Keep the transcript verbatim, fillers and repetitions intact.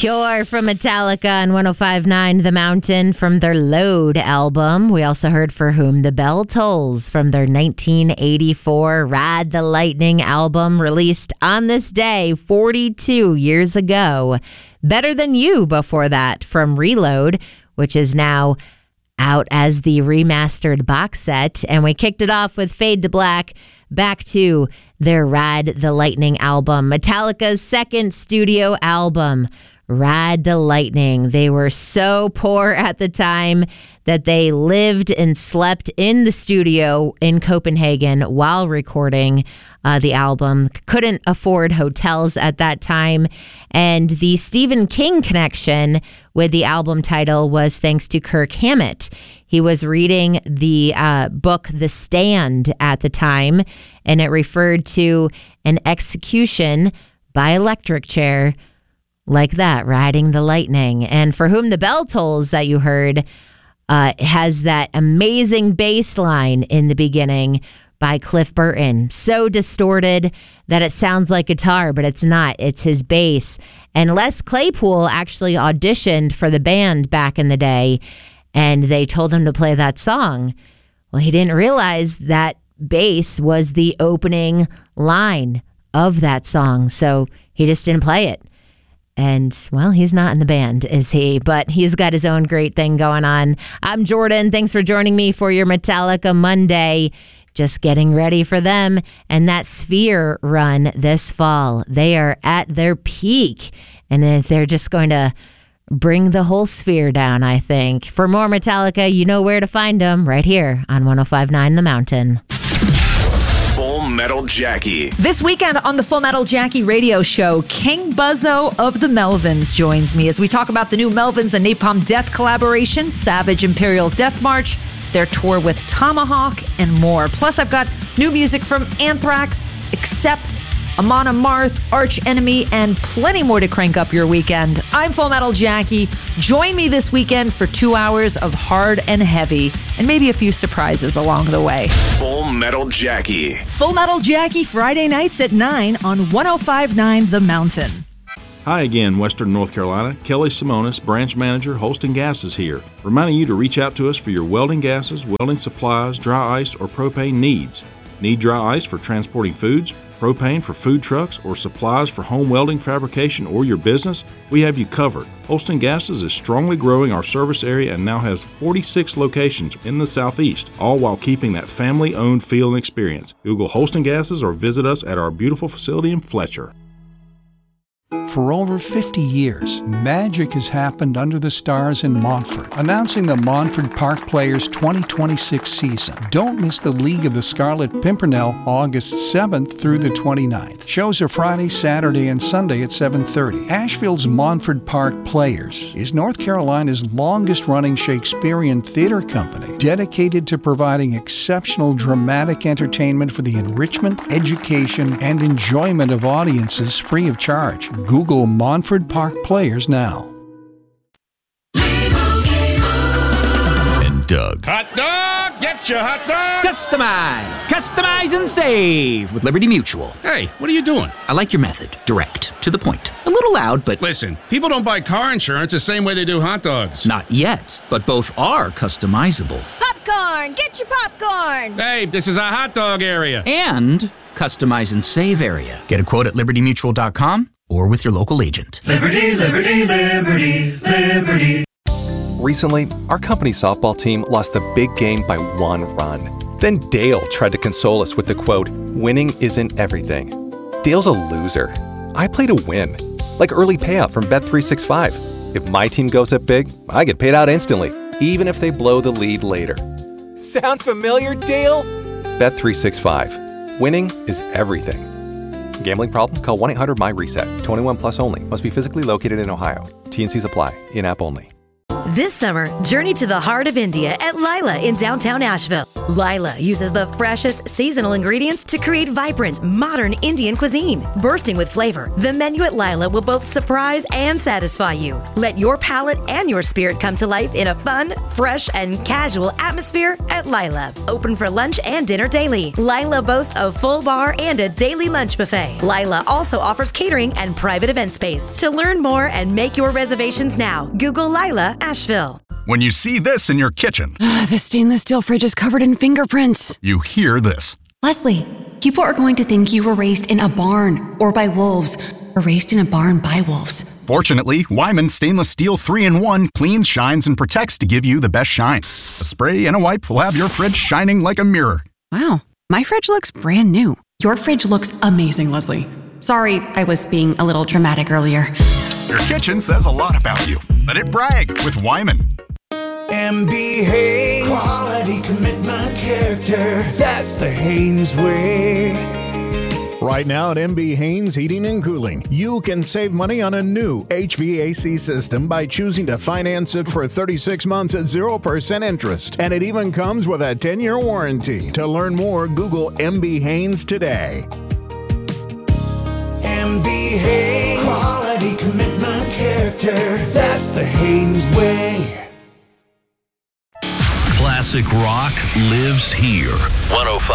Cure from Metallica on one oh five point nine The Mountain from their Load album. We also heard For Whom the Bell Tolls from their nineteen eighty-four Ride the Lightning album, released on this day forty-two years ago. Better Than You before that from Reload, which is now out as the remastered box set. And we kicked it off with Fade to Black, back to their Ride the Lightning album, Metallica's second studio album, Ride the Lightning. They were so poor at the time that they lived and slept in the studio in Copenhagen while recording uh, the album. Couldn't afford hotels at that time. And the Stephen King connection with the album title was thanks to Kirk Hammett. He was reading the uh, book The Stand at the time, and it referred to an execution by electric chair like that, riding the lightning. And For Whom the Bell Tolls that you heard uh, has that amazing bass line in the beginning by Cliff Burton. So distorted that it sounds like guitar, but it's not. It's his bass. And Les Claypool actually auditioned for the band back in the day, and they told him to play that song. Well, he didn't realize that bass was the opening line of that song, so he just didn't play it. And, well, he's not in the band, is he? But he's got his own great thing going on. I'm Jordan. Thanks for joining me for your Metallica Monday. Just getting ready for them and that Sphere run this fall. They are at their peak, and they're just going to bring the whole Sphere down, I think. For more Metallica, you know where to find them, right here on one oh five point nine The Mountain. Full Metal Jackie. This weekend on the Full Metal Jackie radio show, King Buzzo of the Melvins joins me as we talk about the new Melvins and Napalm Death collaboration, Savage Imperial Death March, their tour with Tomahawk, and more. Plus, I've got new music from Anthrax, Accept, Amon Amarth, Arch Enemy, and plenty more to crank up your weekend. I'm Full Metal Jackie. Join me this weekend for two hours of hard and heavy, and maybe a few surprises along the way. Full Metal Jackie. Full Metal Jackie, Friday nights at nine on one oh five point nine The Mountain. Hi again, Western North Carolina. Kelly Simonis, Branch Manager, Holston Gases here, reminding you to reach out to us for your welding gases, welding supplies, dry ice, or propane needs. Need dry ice for transporting foods, propane for food trucks, or supplies for home welding, fabrication, or your business? We have you covered. Holston Gases is strongly growing our service area and now has forty-six locations in the Southeast, all while keeping that family-owned feel and experience. Google Holston Gases or visit us at our beautiful facility in Fletcher. For over fifty years, magic has happened under the stars in Montford, announcing the Montford Park Players twenty twenty-six season. Don't miss the League of the Scarlet Pimpernel August seventh through the twenty-ninth. Shows are Friday, Saturday, and Sunday at seven thirty. Asheville's Montford Park Players is North Carolina's longest-running Shakespearean theater company, dedicated to providing exceptional dramatic entertainment for the enrichment, education, and enjoyment of audiences free of charge. Google Montford Park Players now. And Doug. Hot dog! Get your hot dog! Customize! Customize and save with Liberty Mutual. Hey, what are you doing? I like your method. Direct. To the point. A little loud, but... Listen, people don't buy car insurance the same way they do hot dogs. Not yet, but both are customizable. Popcorn! Get your popcorn! Hey, this is a hot dog area. And customize and save area. Get a quote at liberty mutual dot com or with your local agent. Liberty, liberty, liberty, liberty. Recently, our company softball team lost the big game by one run. Then Dale tried to console us with the quote, "Winning isn't everything." Dale's a loser. I play to win, like early payout from Bet three sixty-five. If my team goes up big, I get paid out instantly, even if they blow the lead later. Sound familiar, Dale? Bet three sixty-five. Winning is everything. Gambling problem? Call one eight hundred M Y reset. twenty-one plus only. Must be physically located in Ohio. T and Cs apply. In-app only. This summer, journey to the heart of India at Lila in downtown Asheville. Lila uses the freshest seasonal ingredients to create vibrant, modern Indian cuisine. Bursting with flavor, the menu at Lila will both surprise and satisfy you. Let your palate and your spirit come to life in a fun, fresh, and casual atmosphere at at Lila. Open for lunch and dinner daily. Lila boasts a full bar and a daily lunch buffet. Lila also offers catering and private event space. To learn more and make your reservations now, Google Lila Asheville. When you see this in your kitchen, the stainless steel fridge is covered in fingerprints. You hear this. Leslie, people are going to think you were raised in a barn or by wolves, or raised in a barn by wolves. Fortunately, Wyman Stainless Steel three in one cleans, shines, and protects to give you the best shine. A spray and a wipe will have your fridge shining like a mirror. Wow, my fridge looks brand new. Your fridge looks amazing, Leslie. Sorry, I was being a little dramatic earlier. Your kitchen says a lot about you. Let it brag with Wyman. M B Haynes. Quality, commitment, character. That's the Haynes way. Right now at M B Haynes Heating and Cooling, you can save money on a new H V A C system by choosing to finance it for thirty-six months at zero percent interest. And it even comes with a ten-year warranty. To learn more, Google M B Haynes today. M B Haynes. Quality, commitment, character. That's the Haynes way. Classic rock lives here. one oh five